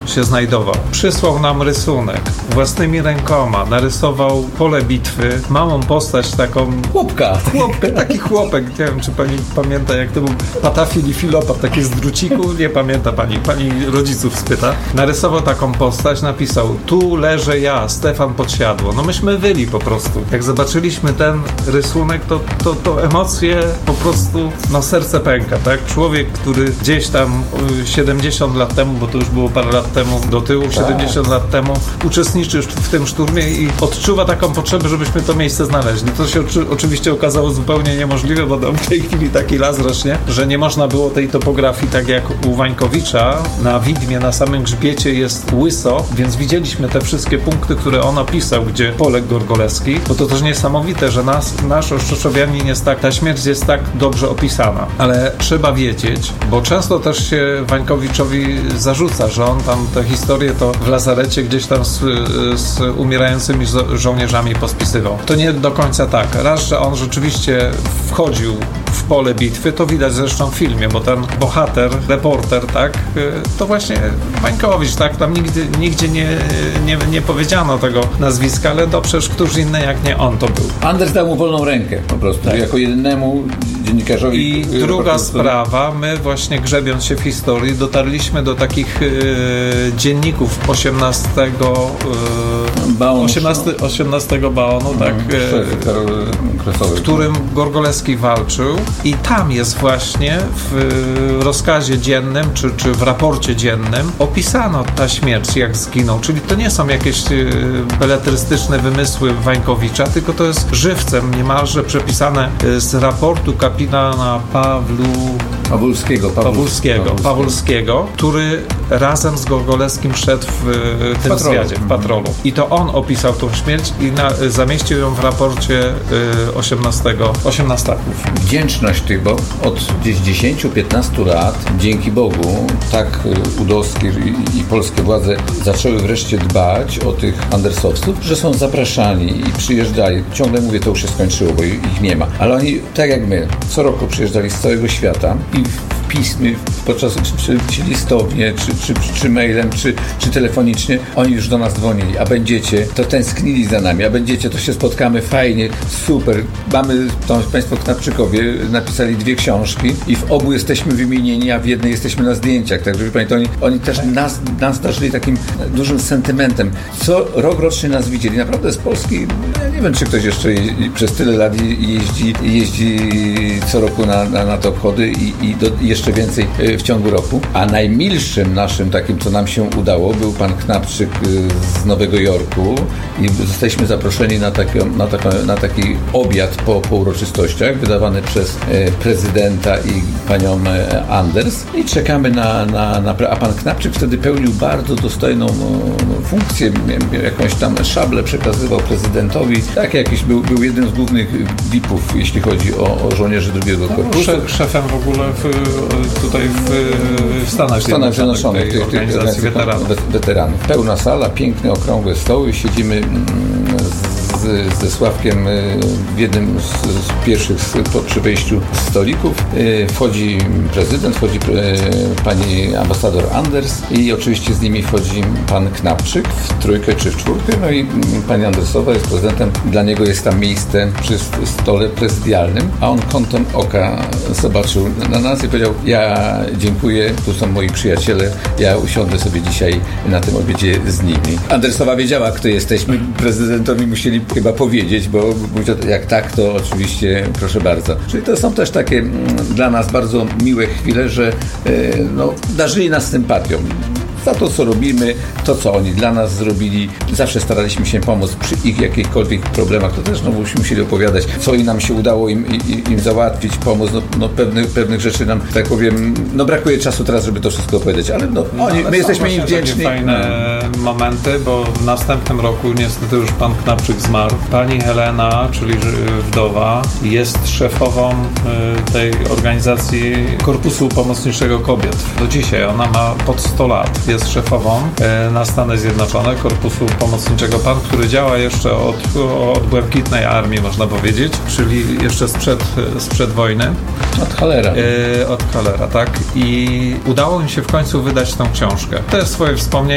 się znajdował. Przysłał nam rysunek. Własnymi rękoma narysował pole bitwy. Małą postać taką... Taki chłopek. Nie wiem, czy pani pamięta, jak to był Patafil i Filopat, takie z druciku. Nie pamięta pani rodziców spyta. Narysował taką postać, napisał: tu leżę ja, Stefan Podsiadło. No myśmy wyli po prostu. Jak zobaczyliśmy ten rysunek, to emocje po prostu, no serce pęka, tak? Człowiek, który gdzieś tam 70 lat temu, bo to już było parę lat temu do tyłu, 70 lat temu uczestniczy w tym szturmie i odczuwa taką potrzebę, żebyśmy to miejsce znaleźli. To się oczywiście okazało zupełnie niemożliwe, bo w tej chwili taki las rośnie, że nie można było tej topografii, tak jak u Wańkowicza na widmie, na samym grzbiecie jest łyso, więc widzieliśmy te wszystkie punkty, które on opisał, gdzie Polek Gorgolewski, bo to też niesamowite, że nasz Oszczoszowianin jest tak, ta śmierć jest tak dobrze opisana, ale trzeba wiedzieć, bo często też się Wańkowiczowi zarzuca, że on tam te historie to w lazarecie gdzieś tam z umierającymi żołnierzami pospisywał. To nie do końca tak. Raz, że on rzeczywiście wchodził w pole bitwy, to widać zresztą w filmie, bo ten bohater, reporter, tak, to właśnie Wańkowicz, tak, tam nigdzie nie powiedziano tego nazwiska, ale to przecież któż inny jak nie on to był. Anders dał mu wolną rękę po prostu, tak. Jako jedynemu dziennikarzowi. I druga sprawa, my właśnie grzebiąc się w historii, dotarliśmy do takich dzienników 18 baonu, tak, w którym Gorgolewski walczył i tam jest właśnie w rozkazie dziennym, czy w raporcie dziennym opisano ta śmierć, jak zginął, czyli to nie są jakieś beletrystyczne wymysły Wańkowicza, tylko to jest żywcem niemalże przepisane z raportu kapitana Pawulskiego, który razem z Gorgolewskim szedł w tym zwiadzie, w patrolu. I to on opisał tą śmierć i zamieścił ją w raporcie 18. Wdzięczność tych, bo od gdzieś 10-15 lat, dzięki Bogu, tak udowskie i polskie władze zaczęły wreszcie dbać o tych andersowców, że są zapraszani i przyjeżdżali. Ciągle mówię, to już się skończyło, bo ich nie ma. Ale oni, tak jak my, co roku przyjeżdżali z całego świata i w piśmie, podczas czy listownie, czy mailem, czy telefonicznie, oni już do nas dzwonili, a będziecie, to tęsknili za nami, a będziecie, to się spotkamy, fajnie, super. Mamy, to Państwo Knapczykowie napisali 2 książki i w obu jesteśmy wymienieni, a w jednej jesteśmy na zdjęciach, także wie Pani, to oni też nas darzyli takim dużym sentymentem. Co rok rocznie nas widzieli. Naprawdę z Polski, ja nie wiem, czy ktoś jeszcze przez tyle lat jeździ co roku na te obchody i jeszcze więcej w ciągu roku. A najmilszym naszym takim, co nam się udało, był pan Knapczyk z Nowego Jorku i zostaliśmy zaproszeni na taki obiad po uroczystościach wydawany przez prezydenta i panią Anders i czekamy a pan Knapczyk wtedy pełnił bardzo dostojną funkcję, jakąś tam szablę przekazywał prezydentowi, tak jakiś był jeden z głównych VIP-ów, jeśli chodzi o żołnierzy drugiego korpusu. Szefem w ogóle tutaj w Stanach Zjednoczonych, tej organizacji weteranów. Pełna sala, piękne, okrągłe stoły, siedzimy ze Sławkiem w jednym z pierwszych przy wejściu stolików. Wchodzi prezydent, wchodzi pani ambasador Anders i oczywiście z nimi wchodzi pan Knapczyk w 3 czy w 4. No i pani Andersowa jest prezydentem. Dla niego jest tam miejsce przy stole prezydialnym, a on kątem oka zobaczył na nas i powiedział: ja dziękuję, tu są moi przyjaciele, ja usiądę sobie dzisiaj na tym obiedzie z nimi. Andersowa wiedziała, kto jesteśmy. Prezydentowi musieli chyba powiedzieć, bo jak tak, to oczywiście proszę bardzo. Czyli to są też takie dla nas bardzo miłe chwile, że darzyli nas sympatią. Za to, co robimy, to, co oni dla nas zrobili. Zawsze staraliśmy się pomóc przy ich jakichkolwiek problemach. To też musieli opowiadać, co i nam się udało im załatwić, pomóc. Pewnych rzeczy nam, tak powiem, brakuje czasu teraz, żeby to wszystko opowiedzieć, ale my jesteśmy im wdzięczni. Fajne momenty, bo w następnym roku niestety już pan Knapczyk zmarł. Pani Helena, czyli wdowa, jest szefową tej organizacji Korpusu Pomocniczego Kobiet. Do dzisiaj ona ma pod 100 lat. Jest szefową na Stany Zjednoczone Korpusu Pomocniczego PAN, który działa jeszcze od Błękitnej Armii, można powiedzieć, czyli jeszcze sprzed wojny. Od Hallera. Od Hallera, tak. I udało mi się w końcu wydać tą książkę. To jest swoje wspomnienie.